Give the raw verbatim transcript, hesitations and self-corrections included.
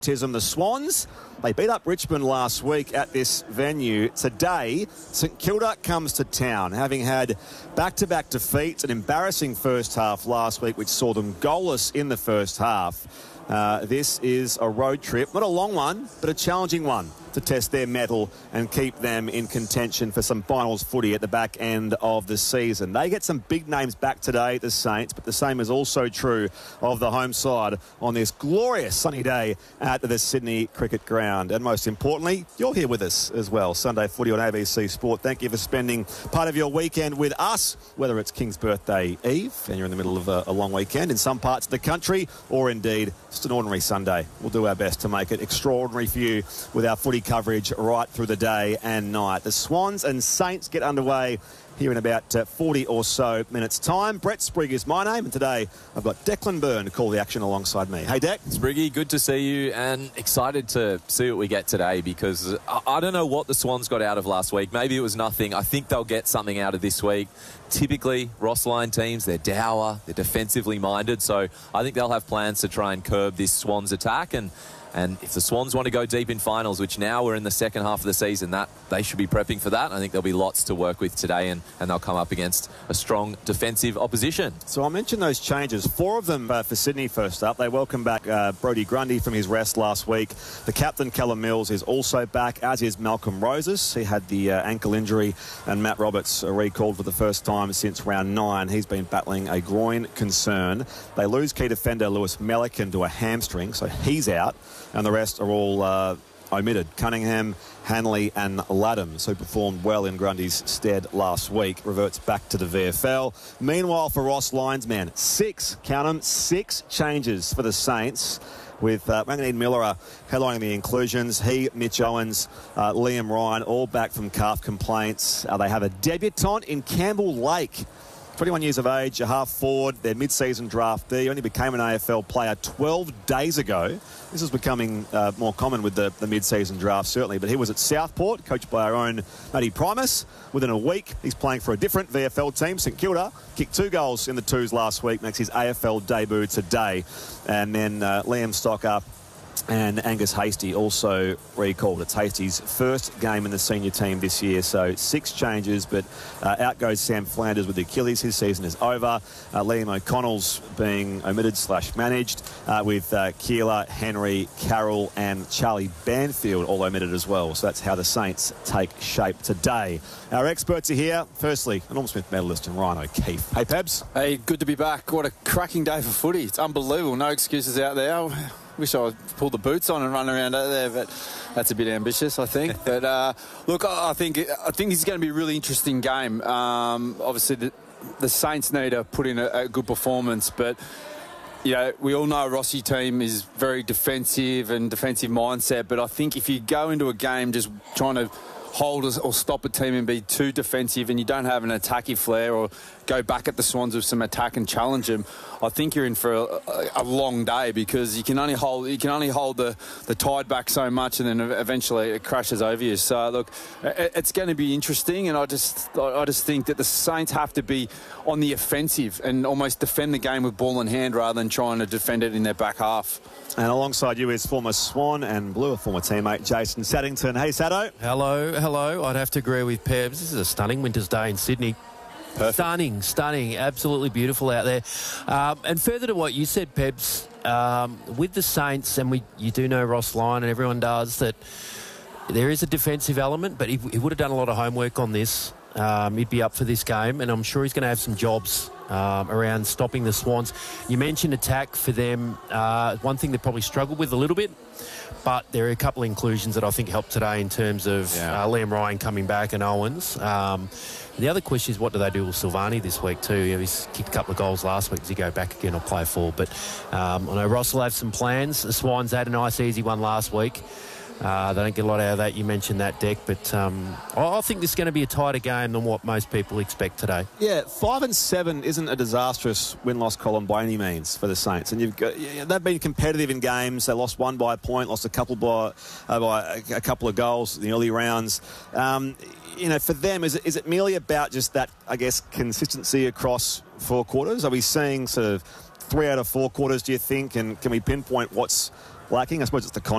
The Swans, they beat up Richmond last week at this venue. Today, St Kilda comes to town, having had back-to-back defeats, an embarrassing first half last week, which saw them goalless in the first half. Uh, this is a road trip, not a long one, but a challenging one to test their mettle and keep them in contention for some finals footy at the back end of the season. They get some big names back today, the Saints, but the same is also true of the home side on this glorious sunny day at the Sydney Cricket Ground. And most importantly, you're here with us as well. Sunday footy on A B C Sport. Thank you for spending part of your weekend with us, whether it's King's Birthday Eve and you're in the middle of a, a long weekend in some parts of the country, or indeed just an ordinary Sunday. We'll do our best to make it extraordinary for you with our footy coverage right through the day and night. The Swans and Saints get underway here in about uh, forty or so minutes' time. Brett Sprigg is my name, and today I've got Declan Byrne to call the action alongside me. Hey, Deck. Spriggy, good to see you, and excited to see what we get today, because I, I don't know what the Swans got out of last week. Maybe it was nothing. I think they'll get something out of this week. Typically, Ross Lyon teams, they're dour, they're defensively minded, so I think they'll have plans to try and curb this Swans attack. And And if the Swans want to go deep in finals, which now we're in the second half of the season, that they should be prepping for that. I think there'll be lots to work with today, and, and they'll come up against a strong defensive opposition. So I'll mention those changes. Four of them uh, for Sydney first up. They welcome back uh, Brodie Grundy from his rest last week. The captain, Callum Mills, is also back, as is Malcolm Roses. He had the uh, ankle injury, and Matt Roberts uh, recalled for the first time since round nine. He's been battling a groin concern. They lose key defender Lewis Melican to a hamstring, so he's out. And the rest are all uh, omitted. Cunningham, Hanley and Laddams, who performed well in Grundy's stead last week, reverts back to the V F L. Meanwhile, for Ross Lyon's man, six, count them, six changes for the Saints, with uh, Manganine Miller headlining the inclusions. He, Mitch Owens, uh, Liam Ryan, all back from calf complaints. Uh, they have a debutant in Campbell Lake. twenty-one years of age, a half forward, their mid-season draftee, only became an A F L player twelve days ago. This is becoming uh, more common with the, the mid-season draft, certainly. But he was at Southport, coached by our own Matty Primus. Within a week, he's playing for a different V F L team, St Kilda. Kicked two goals in the twos last week, makes his A F L debut today. And then uh, Liam Stocker and Angus Hastie also recalled. It's Hastie's first game in the senior team this year, so six changes, but uh, out goes Sam Flanders with the Achilles. His season is over. Uh, Liam O'Connell's being omitted slash managed, uh, with uh, Keeler, Henry, Carroll and Charlie Banfield all omitted as well. So that's how the Saints take shape today. Our experts are here. Firstly, a Norm Smith medalist and Ryan O'Keefe. Hey, Pebs. Hey, good to be back. What a cracking day for footy. It's unbelievable. No excuses out there. Wish I would pull the boots on and run around out there, but that's a bit ambitious, I think. But uh, look, I think I think this is going to be a really interesting game. Um, obviously, the, the Saints need to put in a, a good performance, but you know, we all know Rossi team is very defensive and defensive mindset. But I think if you go into a game just trying to hold or stop a team and be too defensive, and you don't have an attacking flair or go back at the Swans with some attack and challenge them, I think you're in for a, a long day, because you can only hold you can only hold the, the tide back so much, and then eventually it crashes over you. So look, it, it's going to be interesting, and I just I just think that the Saints have to be on the offensive and almost defend the game with ball in hand rather than trying to defend it in their back half. And alongside you is former Swan and Blue, a former teammate, Jason Saddington. Hey, Saddo. Hello, hello. I'd have to agree with Pebs. This is a stunning winter's day in Sydney. Perfect. Stunning, stunning, absolutely beautiful out there. Um, and further to what you said, Pebs, um, with the Saints, and we you do know Ross Lyon, and everyone does, that there is a defensive element, but he, he would have done a lot of homework on this. Um, he'd be up for this game, and I'm sure he's going to have some jobs um, around stopping the Swans. You mentioned attack for them. Uh, one thing they probably struggled with a little bit, but there are a couple of inclusions that I think helped today in terms of yeah. uh, Liam Ryan coming back and Owens. Um, the other question is, what do they do with Silvani this week too? You know, he's kicked a couple of goals last week. Does he go back again or play forward? But um, I know Ross will have some plans. The Swans had a nice, easy one last week. Uh, they don't get a lot out of that. You mentioned that, Deck, but um, I think this is going to be a tighter game than what most people expect today. Yeah, five and seven isn't a disastrous win-loss column by any means for the Saints, and you've got, yeah, they've been competitive in games. They lost one by a point, lost a couple by, uh, by a, a couple of goals in the early rounds. Um, you know, for them, is it, is it merely about just that, I guess, consistency across four quarters? Are we seeing sort of three out of four quarters, do you think, and can we pinpoint what's lacking. I suppose it's the